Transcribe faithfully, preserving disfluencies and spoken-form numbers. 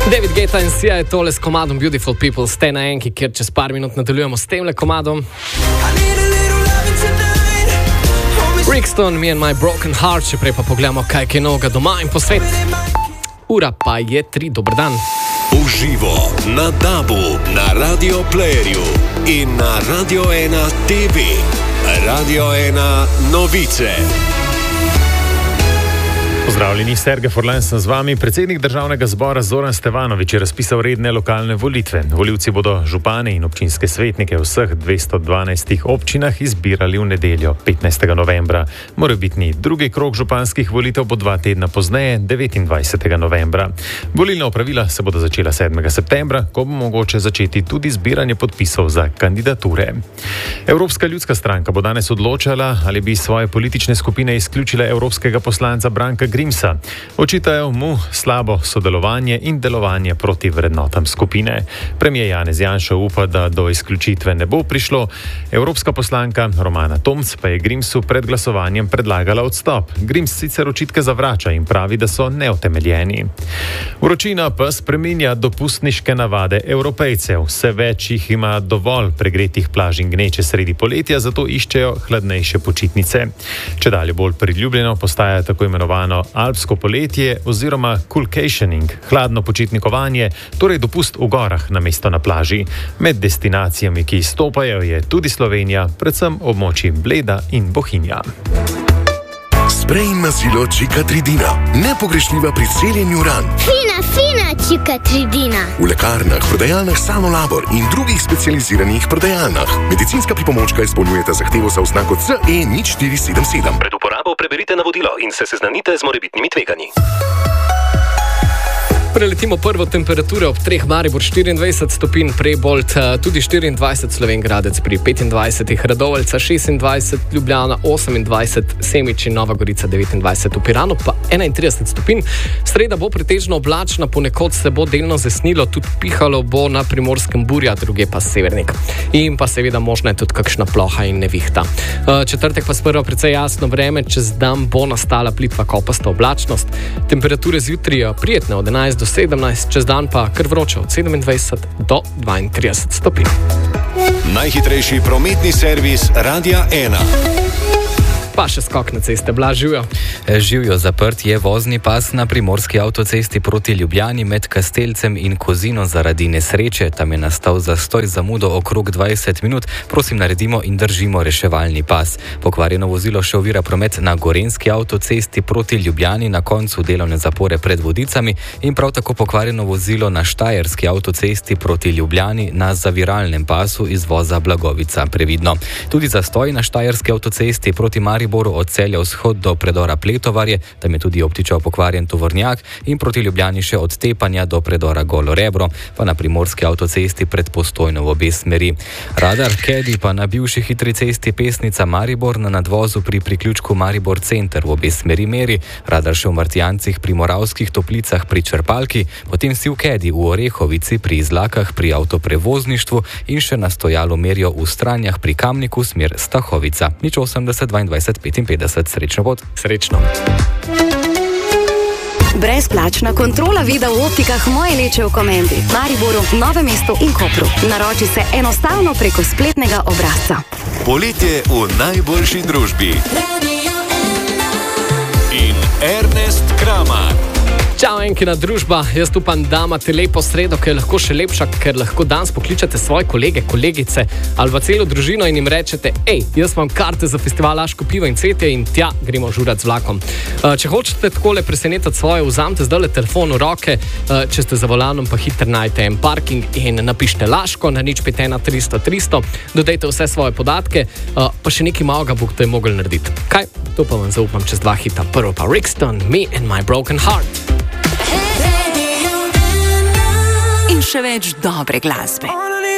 David Guetta in Sia je tole s komadom Beautiful People. Ste na enki, kjer čez par minut nadaljujemo s temle komadom. Brixton, Me and My Broken Heart, če prej pa pogledamo, kaj je novega doma in po svet. Ura pa je tri, dober dan. Uživo na Dabu, na Radio Playerju in na Radio ena T V. Radio ena novice. Pozdravljeni, Sergej Forlan sem z vami. Predsednik državnega zbora Zoran Stevanović je razpisal redne lokalne volitve. Volivci bodo župane in občinske svetnike v vseh dvesto dvanajstih občinah izbirali v nedeljo, petnajstega novembra. Morebitni drugi krog županskih volitev bo dva tedna pozneje, devetindvajsetega novembra. Volilna opravila se bodo začela sedmega septembra, ko bo mogoče začeti tudi zbiranje podpisov za kandidature. Evropska ljudska stranka bo danes odločala, ali bi svoje politične skupine izključile evropskega poslanca Branka Grimsa. Očitajo mu slabo sodelovanje in delovanje proti vrednotam skupine. Premijer Janez Janša upa, da do izključitve ne bo prišlo. Evropska poslanka Romana Tomc pa je Grimsu pred glasovanjem predlagala odstop. Grims sicer očitke zavrača in pravi, da so neutemeljeni. Vročina pa spreminja dopustniške navade Evropejcev. Vse več jih ima dovolj pregretih plaž in gneče sredi poletja, zato iščejo hladnejše počitnice. Čedalje bolj priljubljeno postaja tako imenovano alpsko poletje oziroma coolcationing, hladno počitnikovanje, torej dopust v gorah namesto na plaži. Med destinacijami, ki izstopajo, je tudi Slovenija, predvsem območji Bleda in Bohinja. Sprej in masilo Cicatricina, nepogrešljiva pri celjenju ran. Fina, fina Cicatricina. V lekarnah, prodajalnah Sanolabor in drugih specializiranih prodajalnah. Medicinska pripomočka izpolnjujeta zahtevo za oznako C E nič štiri sedem sedem. Pred uporabo preberite navodilo in se seznanite z morebitnimi tveganji. Preletimo prvo temperature ob treh, Maribor štiriindvajset stopinj, Prebold tudi štiriindvajset, Slovenj Gradec pri petindvajsetih, Radovljica šestindvajset, Ljubljana osemindvajset, Semič in Nova Gorica devetindvajset, v Piranu pa enaintrideset stopinj. Sreda bo pretežno oblačna, ponekod se bo delno zesnilo, tudi pihalo bo na Primorskem burja, druge pa severnik. In pa seveda možna je tudi kakšna ploha in nevihta. Četrtek pa sprva precej jasno vreme, čez dan bo nastala plitva kopasta oblačnost. Temperature zjutraj prijetne od enajst do sedemnajst, čez dan pa kar vroče od sedemindvajset do dvaintrideset stopinj. Najhitrejši prometni servis Radia ena. Pa še skok na ceste, Blaž, živijo. Živijo, zaprt je vozni pas na primorski avtocesti proti Ljubljani med Kastelcem in Kozino zaradi nesreče. Tam je nastal zastoj zamudo okrog dvajset minut. Prosim, naredimo in držimo reševalni pas. Pokvarjeno vozilo še ovira promet na gorenski avtocesti proti Ljubljani na koncu delovne zapore pred Vodicami in prav tako pokvarjeno vozilo na štajerski avtocesti proti Ljubljani na zaviralnem pasu izvoza Blagovica. Previdno. Tudi zastoj na štajerski avtocesti proti Mariboru od Celja vzhod do predora Pletovarje, tam je tudi obtičal pokvarjen tovornjak in proti Ljubljani še od Tepanja do predora Golo Rebro, pa na primorski avtocesti pred Postojno v obe smeri. Radar Kedi pa na bivši hitri cesti Pesnica Maribor na nadvozu pri priključku Maribor Center v obe smeri meri, radar še v Martijancih pri Moravskih Toplicah pri Črpalki, potem si v Kedi v Orehovici pri Izlakah pri avtoprevozništvu in še na stojalu merijo v Stranjah pri Kamniku smer Stahovica. Nič osemdeset dvaindvajset petinpetdeset. Srečno pot. Srečno. Brezplačna kontrola vida v optikah Moje Leče v Komendi, Mariboru, Novem mestu in Kopru. Naroči se enostavno preko spletnega obrazca. Poletje v najboljši družbi. In Ernest Kramar. Čau, enkina družba, jaz upam, da imate lepo sredo, ki je lahko še lepša, ker lahko danes pokličete svoje kolege, kolegice ali pa celo družino in jim rečete: ej, jaz imam karte za festival Laško pivo in cvetje in tja gremo žurat z vlakom. Če hočete takole presenetiti svoje, vzamite zdajle telefon v roke, če ste za volanom, pa hitro najte en parking in napišite Laško na nič pet ena tristo tristo, dodajte vse svoje podatke, pa še nekaj malega boste mogli narediti. Kaj? To pa vam zaupam čez dva hita. Prvo pa Brixton, Me and My Broken Heart. In še več dobre glasbe.